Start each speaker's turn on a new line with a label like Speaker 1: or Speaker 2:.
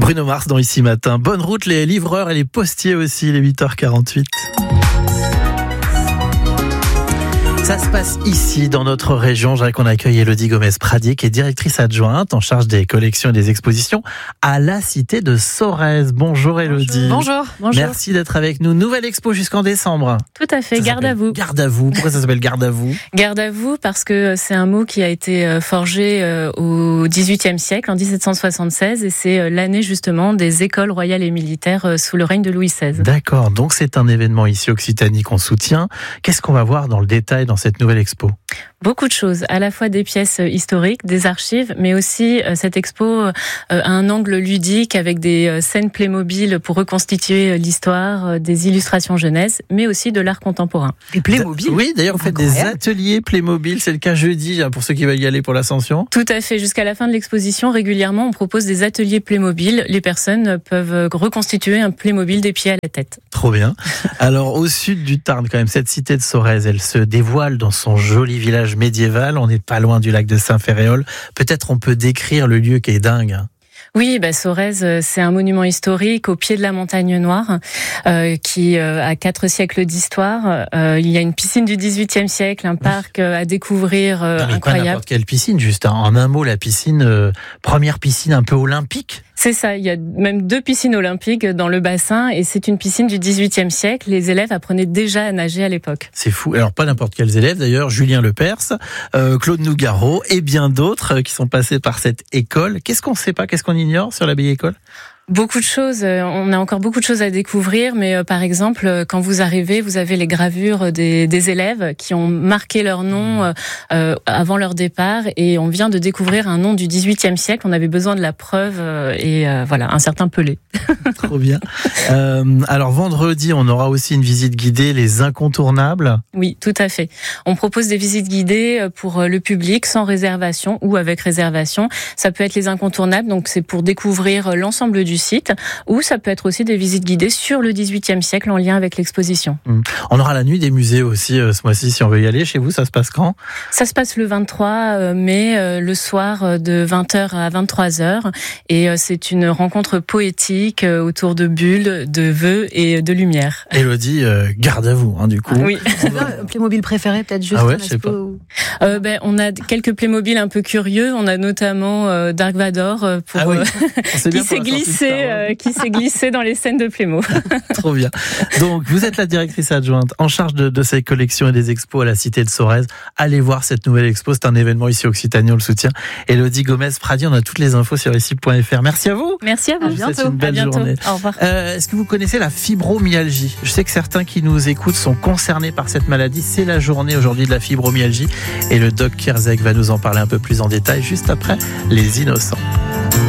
Speaker 1: Bruno Mars dans Ici Matin. Bonne route les livreurs et les postiers aussi, les 8h48. Ça se passe ici, dans notre région. J'aimerais qu'on accueille Élodie Gomez-Pradier, qui est directrice adjointe en charge des collections et des expositions à la Cité de Sorèze. Bonjour Élodie.
Speaker 2: Bonjour.
Speaker 1: Merci d'être avec nous. Nouvelle expo jusqu'en décembre.
Speaker 2: Tout à fait, garde à vous.
Speaker 1: Garde à vous. Pourquoi ça s'appelle garde à vous ?
Speaker 2: Garde à vous parce que c'est un mot qui a été forgé au XVIIIe siècle, en 1776, et c'est l'année justement des écoles royales et militaires sous le règne de Louis XVI.
Speaker 1: D'accord, donc c'est un événement ici Occitanie qu'on soutient. Qu'est-ce qu'on va voir dans le détail dans cette nouvelle expo ?
Speaker 2: Beaucoup de choses, à la fois des pièces historiques, des archives, mais aussi cette expo a un angle ludique avec des scènes Playmobil pour reconstituer l'histoire, des illustrations jeunesse, mais aussi de l'art contemporain.
Speaker 3: Des Playmobil ?
Speaker 1: Oui, d'ailleurs, vous faites des ateliers Playmobil, c'est le cas jeudi, pour ceux qui veulent y aller pour l'Ascension.
Speaker 2: Tout à fait, jusqu'à la fin de l'exposition, régulièrement, on propose des ateliers Playmobil. Les personnes peuvent reconstituer un Playmobil des pieds à la tête.
Speaker 1: Trop bien. Alors, au sud du Tarn, quand même, cette cité de Sorèze, elle se dévoile dans son joli village médiéval. On n'est pas loin du lac de Saint-Ferréol. Peut-être on peut décrire le lieu qui est dingue.
Speaker 2: Oui, Sorèze, c'est un monument historique au pied de la montagne Noire qui a 4 siècles d'histoire. Il y a une piscine du XVIIIe siècle, un parc à découvrir incroyable.
Speaker 1: Pas n'importe quelle piscine, juste en un mot, la piscine, première piscine un peu olympique.
Speaker 2: C'est ça, il y a même 2 piscines olympiques dans le bassin et c'est une piscine du XVIIIe siècle. Les élèves apprenaient déjà à nager à l'époque.
Speaker 1: C'est fou. Alors pas n'importe quels élèves d'ailleurs, Julien Lepers, Claude Nougaro et bien d'autres qui sont passés par cette école. Qu'est-ce qu'on ne sait pas, qu'est-ce qu'on ignore sur l'abbaye école ?
Speaker 2: Beaucoup de choses, on a encore beaucoup de choses à découvrir, mais par exemple, quand vous arrivez, vous avez les gravures des élèves qui ont marqué leur nom avant leur départ, et on vient de découvrir un nom du XVIIIe siècle, on avait besoin de la preuve, et voilà, un certain Pelé.
Speaker 1: Trop bien. Alors vendredi, on aura aussi une visite guidée, les incontournables.
Speaker 2: Oui, tout à fait. On propose des visites guidées pour le public, sans réservation ou avec réservation. Ça peut être les incontournables, donc c'est pour découvrir l'ensemble du site, ou ça peut être aussi des visites guidées sur le XVIIIe siècle en lien avec l'exposition.
Speaker 1: On aura la nuit des musées aussi ce mois-ci si on veut y aller. Chez vous, ça se passe quand ?
Speaker 2: Ça se passe le 23 mai, le soir de 20h à 23h, et c'est une rencontre poétique autour de bulles, de vœux et de lumière.
Speaker 1: Élodie, garde à vous, du coup.
Speaker 2: Oui.
Speaker 3: Vous avez un Playmobil préféré, peut-être juste
Speaker 1: je sais pas.
Speaker 2: On a quelques Playmobil un peu curieux. On a notamment Dark Vador qui s'est glissé dans les scènes de Playmo.
Speaker 1: Trop bien. Donc, vous êtes la directrice adjointe en charge de ces collections et des expos à la Cité de Sorèze. Allez voir cette nouvelle expo. C'est un événement ici Occitanie, on le soutient. Élodie Gomez-Pradier, on a toutes les infos sur ici.fr. Merci à vous.
Speaker 2: Merci à vous.
Speaker 1: À bientôt. Une belle journée.
Speaker 2: Au revoir.
Speaker 1: Est-ce que vous connaissez la fibromyalgie ? Je sais que certains qui nous écoutent sont concernés par cette maladie. C'est la journée aujourd'hui de la fibromyalgie. Et le doc Kierzek va nous en parler un peu plus en détail juste après Les Innocents.